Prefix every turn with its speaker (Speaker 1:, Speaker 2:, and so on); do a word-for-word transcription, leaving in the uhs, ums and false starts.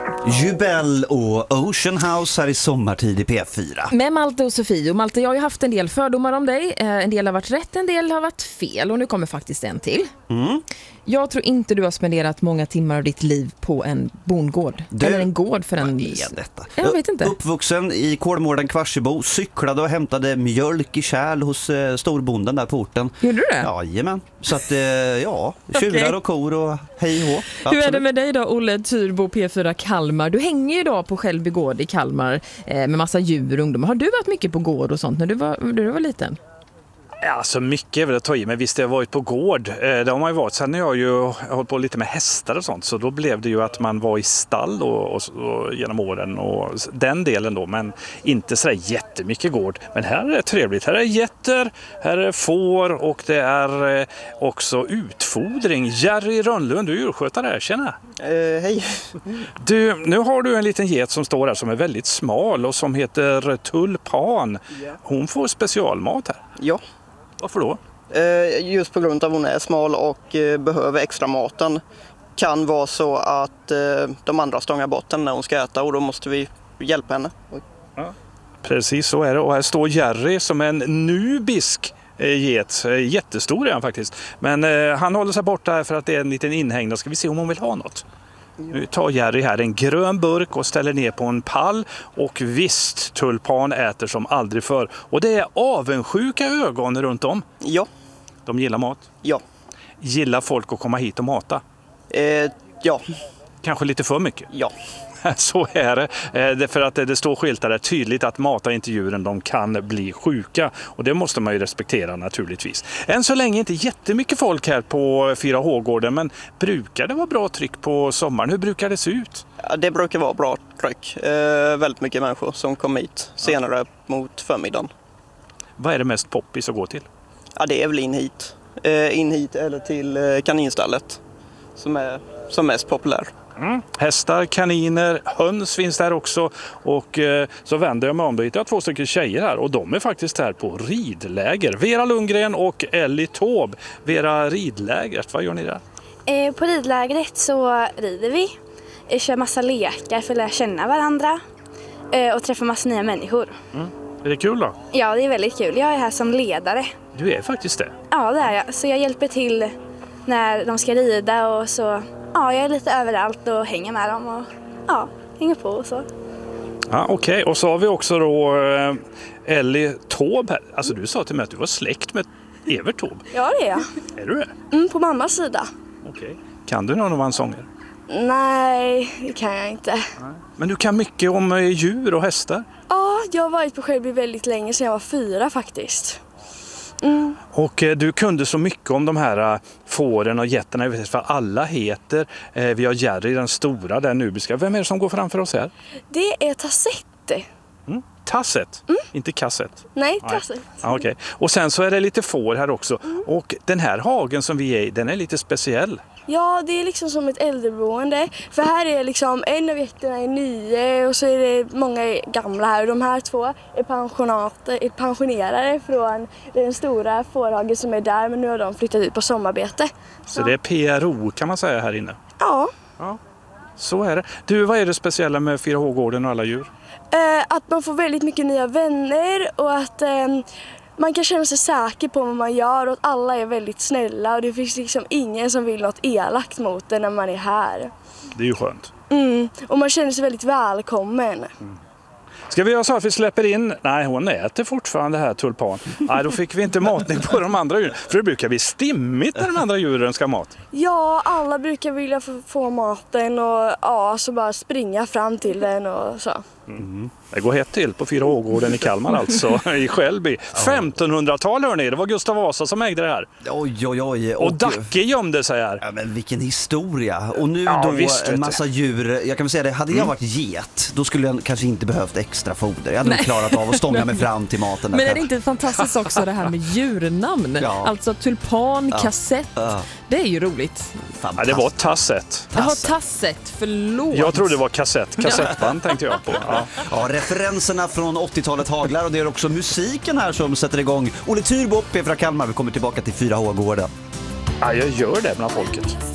Speaker 1: Jubel och Ocean House här i sommartid i P fyra.
Speaker 2: Med Malte och Sofie. Och Malte, jag har ju haft en del fördomar om dig. En del har varit rätt, en del har varit fel. Och nu kommer faktiskt en till.
Speaker 1: Mm.
Speaker 2: Jag tror inte du har spenderat många timmar av ditt liv på en bondgård.
Speaker 1: Du,
Speaker 2: Eller en gård för en...
Speaker 1: Vad är detta?
Speaker 2: Jag vet inte.
Speaker 1: Uppvuxen i Kolmården Kvarsebo, cyklade och hämtade mjölk i kärl hos eh, storbonden där på orten.
Speaker 2: Gjorde du det?
Speaker 1: Jajamän. Så att, eh, ja, tjurar
Speaker 2: Okej.
Speaker 1: och kor och hej och hå.
Speaker 2: Hur är det med dig då, Olle Tyrbo, P fyra Kalmar? Du hänger ju idag på Skällby gård i Kalmar eh, med massa djur och ungdomar. Har du varit mycket på gård och sånt när du var, när du var liten?
Speaker 3: Ja, så mycket är väl att ta i, men visst jag har varit på gård. Eh, det har man ju varit. Sen har jag ju hållit på lite med hästar och sånt, så då blev det ju att man var i stall och, och, och genom åren och den delen då, men inte så jättemycket gård. Men här är det trevligt. Här är getter, här är får och det är eh, också utfodring. Jerry Rönnlund, du är djurskötare här, tjena.
Speaker 4: Uh, hej.
Speaker 3: Du, nu har du en liten get som står här som är väldigt smal och som heter Tulpan. Hon får specialmat här.
Speaker 4: Ja.
Speaker 3: Varför då?
Speaker 4: Uh, just på grund av att hon är smal och uh, behöver extra maten. Kan vara så att uh, de andra stångar bort henne när hon ska äta och då måste vi hjälpa henne.
Speaker 3: Ja. Precis så är det. Och här står Jerry som en nubisk get. Jättestor är han faktiskt. Men uh, han håller sig borta här för att det är en liten inhägnad. Ska vi se om hon vill ha något? Nu tar Jerry här en grön burk och ställer ner på en pall. Och visst, Tulpan äter som aldrig förr. Och det är avundsjuka ögon runt om.
Speaker 4: Ja.
Speaker 3: De gillar mat.
Speaker 4: Ja.
Speaker 3: Gillar folk att komma hit och mata?
Speaker 4: Uh, ja.
Speaker 3: Kanske lite för mycket?
Speaker 4: Ja.
Speaker 3: Så är det. Eh, för att det står skyltar där tydligt att mata inte djuren, de kan bli sjuka. Och det måste man ju respektera naturligtvis. Än så länge inte jättemycket folk här på fyra H-gården, men brukar det vara bra tryck på sommaren? Hur brukar det se ut?
Speaker 4: Ja, det brukar vara bra tryck. Uh, väldigt mycket människor som kommer hit senare ja. mot förmiddagen.
Speaker 3: Vad är det mest poppis att gå till?
Speaker 4: Ja, det är väl in hit. Uh, in hit eller till uh, kaninstallet som är som mest populär.
Speaker 3: Mm. Hästar, kaniner, höns finns där också och eh, så vänder jag mig om, då hittar jag två stycken tjejer här och de är faktiskt här på ridläger. Vera Lundgren och Ellie Taube. Vera, ridlägret, vad gör ni där?
Speaker 5: Eh, på ridlägret så rider vi, eh, kör massa lekar för att lära känna varandra eh, och träffa massa nya människor.
Speaker 3: Mm. Är det kul då?
Speaker 5: Ja, det är väldigt kul. Jag är här som ledare.
Speaker 3: Du är faktiskt det?
Speaker 5: Ja, det är jag. Så jag hjälper till när de ska rida och så... Ja, jag är lite överallt och hänger med dem och ja, hänger på och så.
Speaker 3: Ja, okej. Okay. Och så har vi också då eh, Ellie Taube här. Alltså du sa till mig att du var släkt med Evert Taube.
Speaker 5: Ja, det är jag.
Speaker 3: Är du det?
Speaker 5: Mm, på mammas sida.
Speaker 3: Okej. Okay. Kan du någon av hans sånger?
Speaker 5: Nej, det kan jag inte.
Speaker 3: Nej. Men du kan mycket om eh, djur och hästar?
Speaker 5: Ja, jag har varit på Skällby väldigt länge, sedan jag var fyra faktiskt. Mm.
Speaker 3: Och eh, du kunde så mycket om de här eh, fåren och getterna, jag vet vad alla heter. Eh, vi har Jerry, den stora, den nubiska. Vem är det som går framför oss här?
Speaker 5: Det är Tassette.
Speaker 3: Mm. Tasset,
Speaker 5: mm.
Speaker 3: inte kasset.
Speaker 5: Nej, Tasset.
Speaker 3: Ja, okay. Och sen så är det lite får här också.
Speaker 5: Mm.
Speaker 3: Och den här hagen som vi är i, den är lite speciell.
Speaker 5: Ja, det är liksom som ett äldreboende. För här är liksom en av getterna är nio och så är det många gamla här. Och de här två är, pensionater, är pensionerade från den stora fårhagen som är där. Men nu har de flyttat ut på sommarbete.
Speaker 3: Så, så det är P R O kan man säga här inne?
Speaker 5: Ja.
Speaker 3: Ja. Så är det. Du, vad är det speciella med fyra H-gården och alla djur?
Speaker 5: Eh, att man får väldigt mycket nya vänner och att eh, man kan känna sig säker på vad man gör och att alla är väldigt snälla och det finns liksom ingen som vill något elakt mot en när man är här.
Speaker 3: Det är ju skönt.
Speaker 5: Mm, och man känner sig väldigt välkommen.
Speaker 3: Mm. Ska vi göra så att vi släpper in? Nej, hon äter fortfarande här, Tulpan. Nej, då fick vi inte matning på de andra djuren. För det brukar bli stimmigt när de andra djuren ska ha mat.
Speaker 5: Ja, alla brukar vilja få, få maten och ja, så bara springa fram till den och så.
Speaker 3: Mm. Det går hett till på fyra H-gården i Kalmar alltså, i Skällby. femtonhundratal hörni, det var Gustav Vasa som ägde det här.
Speaker 1: Oj, oj, oj.
Speaker 3: Och, och Dacke gömde sig här.
Speaker 1: Ja, men vilken historia. Och nu
Speaker 3: ja,
Speaker 1: då
Speaker 3: visst,
Speaker 1: en massa djur. Jag kan väl säga det, hade jag mm. varit get, då skulle jag kanske inte behövt extra foder. Jag hade nog klarat av att stånga mig fram till maten. Där
Speaker 2: men är
Speaker 1: själv.
Speaker 2: det inte fantastiskt också det här med djurnamn?
Speaker 1: Ja.
Speaker 2: Alltså tulpan,
Speaker 1: ja.
Speaker 2: kassett. Ja. Det är ju roligt.
Speaker 3: Ja, det var Tasset.
Speaker 2: Jaha, Tasset, förlåt.
Speaker 3: Jag trodde det var kassett. Kassettband tänkte jag på. Ja.
Speaker 1: Ja, referenserna från åttiotalet haglar och det är också musiken här som sätter igång. Olle Tyrbo, P fyra Kalmar, vi kommer tillbaka till fyra H-gården.
Speaker 3: Ja, jag gör det bland folket.